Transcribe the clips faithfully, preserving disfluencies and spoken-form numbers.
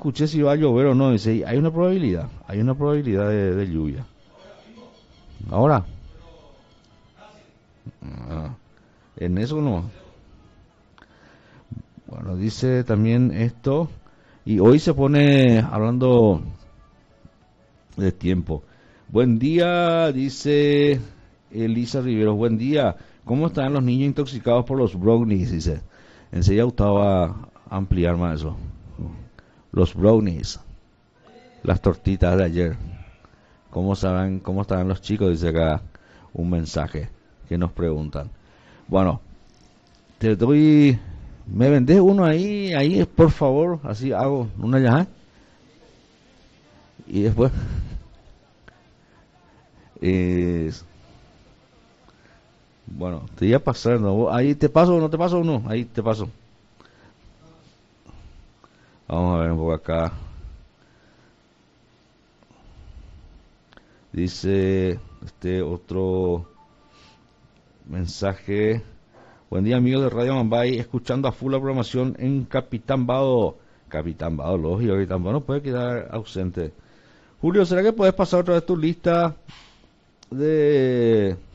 escuché si va a llover o no. Dice, hay una probabilidad, hay una probabilidad de, de lluvia. Ahora, ah, en eso no. Bueno, dice también esto, y hoy se pone hablando de tiempo. Buen día, dice Elisa Riveros, buen día. ¿Cómo están los niños intoxicados por los brownies? Dice. Enseguida gustaba ampliar más eso. Los brownies, las tortitas de ayer. ¿Cómo saben, cómo estarán los chicos? Dice acá un mensaje que nos preguntan. Bueno, te doy, me vendés uno ahí, ahí por favor, así hago una ya. Y después, eh, bueno, te iba a pasar, ¿no? Ahí te paso o no te paso uno, ahí te paso. Vamos a ver un poco acá. Dice este otro mensaje. Buen día, amigos de Radio Mambay, escuchando a full la programación en Capitán Bado. Capitán Bado, lógico, Capitán Bado no puede quedar ausente. Julio, ¿será que puedes pasar otra vez tu lista de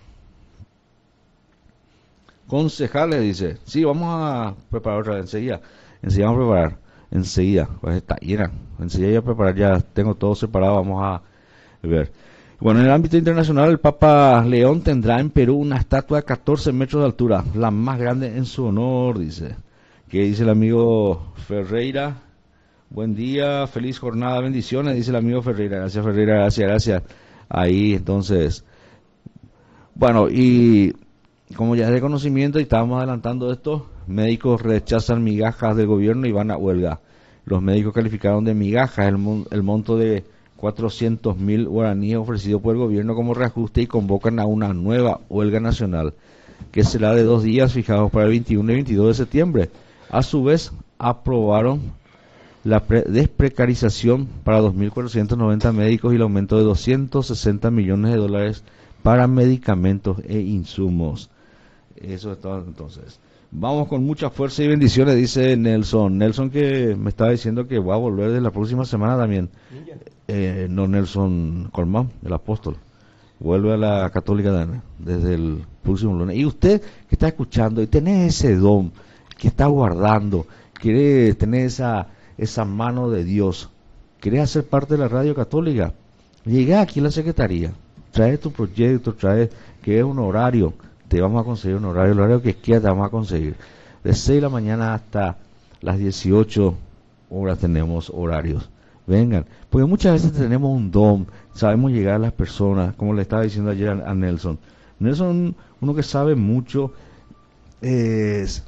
concejales? Dice. Sí, vamos a preparar otra vez enseguida. Enseguida vamos a preparar. Enseguida. Pues está llena. Enseguida voy a preparar. Ya tengo todo separado. Vamos a ver. Bueno, en el ámbito internacional, el Papa León tendrá en Perú una estatua de catorce metros de altura, la más grande en su honor, dice. ¿Qué dice el amigo Ferreira? Buen día, feliz jornada, bendiciones, dice el amigo Ferreira. Gracias, Ferreira, gracias, gracias. Ahí, entonces. Bueno, y como ya es de conocimiento y estábamos adelantando esto, médicos rechazan migajas del gobierno y van a huelga. Los médicos calificaron de migajas el, mon el monto de cuatrocientos mil guaraníes ofrecido por el gobierno como reajuste y convocan a una nueva huelga nacional que será de dos días fijados para el veintiuno y veintidós de septiembre. A su vez, aprobaron la desprecarización para dos mil cuatrocientos noventa médicos y el aumento de doscientos sesenta millones de dólares para medicamentos e insumos. Eso es todo entonces. Vamos con mucha fuerza y bendiciones, dice Nelson. Nelson que me estaba diciendo que va a volver de la próxima semana también. Eh, no, Nelson Colmán, el apóstol. Vuelve a la católica desde el próximo lunes. Y usted que está escuchando y tenés ese don, que está guardando, quiere tener esa, esa mano de Dios, quiere hacer parte de la radio católica, llega aquí a la secretaría, trae tu proyecto, trae que es un horario. Te vamos a conseguir un horario, el horario que quieras te vamos a conseguir. De seis de la mañana hasta las dieciocho horas tenemos horarios. Vengan, porque muchas veces tenemos un don, sabemos llegar a las personas, como le estaba diciendo ayer a, a Nelson. Nelson, uno que sabe mucho, es,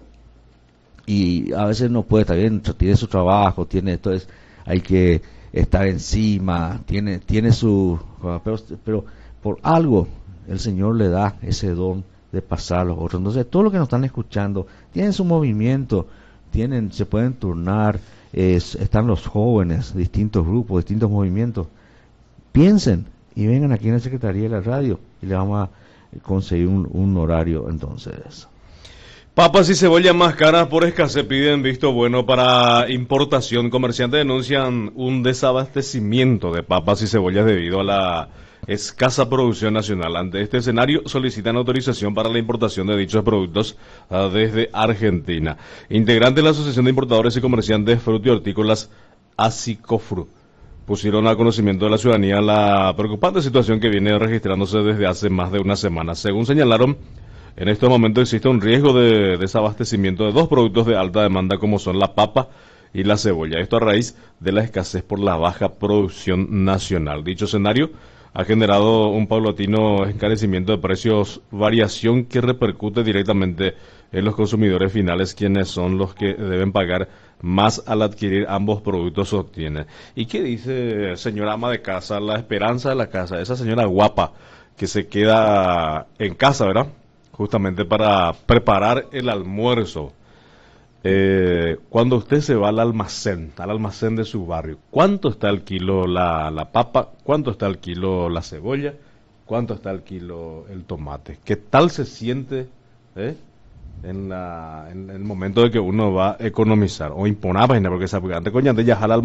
y a veces no puede, está bien, tiene su trabajo, tiene, entonces hay que estar encima, tiene, tiene su, pero, pero por algo el Señor le da ese don de pasar a los otros. Entonces, todos los que nos están escuchando tienen su movimiento, tienen, se pueden turnar, es, están los jóvenes, distintos grupos, distintos movimientos. Piensen y vengan aquí en la Secretaría de la Radio y le vamos a conseguir un, un horario entonces. Papas y cebolla más caras por escasez piden visto bueno para importación. Comerciantes denuncian un desabastecimiento de papas y cebollas debido a la escasa producción nacional. Ante este escenario solicitan autorización para la importación de dichos productos uh, desde Argentina. Integrantes de la Asociación de Importadores y Comerciantes Frutihortícolas ASICOFRU pusieron a conocimiento de la ciudadanía la preocupante situación que viene registrándose desde hace más de una semana. Según señalaron, en estos momentos existe un riesgo de desabastecimiento de dos productos de alta demanda como son la papa y la cebolla. Esto a raíz de la escasez por la baja producción nacional. Dicho escenario ha generado un paulatino encarecimiento de precios, variación que repercute directamente en los consumidores finales, quienes son los que deben pagar más al adquirir ambos productos obtienen. ¿Y qué dice señora ama de casa, la esperanza de la casa, esa señora guapa que se queda en casa, ¿verdad? Justamente para preparar el almuerzo. Eh, cuando usted se va al almacén, al almacén de su barrio, ¿cuánto está el kilo la, la papa? ¿Cuánto está el kilo la cebolla? ¿Cuánto está el kilo el tomate? ¿Qué tal se siente eh, en, la, en el momento de que uno va a economizar? O imponer, porque esa antes coña de ya al